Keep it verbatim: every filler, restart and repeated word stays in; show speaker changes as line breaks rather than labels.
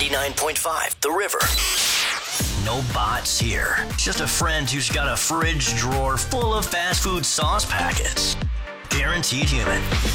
ninety-nine point five The River. No bots here. Just a friend who's got a fridge drawer full of fast food sauce packets. Guaranteed human.